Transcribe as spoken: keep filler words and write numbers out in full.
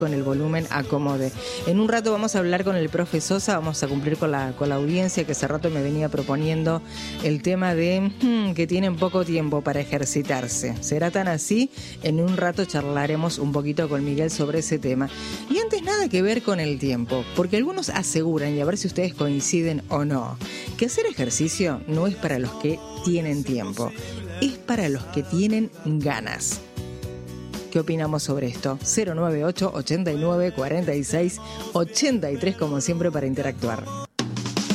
con el volumen acomode. En un rato vamos a hablar con el profe Sosa, vamos a cumplir con la, con la audiencia que hace rato me venía proponiendo el tema de hmm, que tienen poco tiempo para ejercitarse. ¿Será tan así? En un rato charlaremos un poquito con Miguel sobre ese tema. Y antes nada que ver con el tiempo, porque algunos aseguran, y a ver si ustedes coinciden o no, que hacer ejercicio no es para los que tienen tiempo, es para los que tienen ganas. ¿Qué opinamos sobre esto? cero nueve ocho, ochenta y nueve, cuarenta y seis, ochenta y tres como siempre para interactuar.